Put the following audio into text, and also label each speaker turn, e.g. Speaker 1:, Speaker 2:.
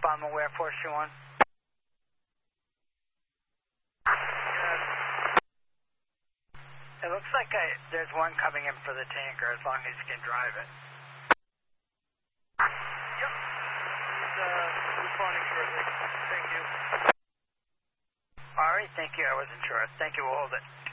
Speaker 1: I'm aware, 421. It looks like there's one coming in for the tanker as long as you can drive it.
Speaker 2: Yep. He's responding shortly. Thank you.
Speaker 1: All right, thank you. I wasn't sure. Thank you. We'll hold it.